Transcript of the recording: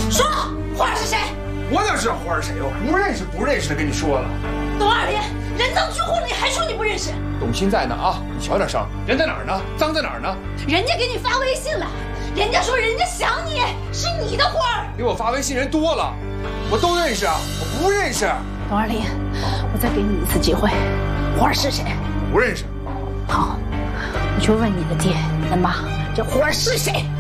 说，花儿是谁？ 我哪知道花儿谁？我不认识的，跟你说了。 董二林，人都拒婚了，你还说你不认识？ 董卿在呢啊，你小点声。人在哪儿呢？脏在哪儿呢？ 人家给你发微信了，人家说人家想你，是你的花儿。 给我发微信人多了，我都认识，我不认识。 董二林，我再给你一次机会，花儿是谁？ 不认识。 好，你去问你的爹、你的妈，这花儿是谁？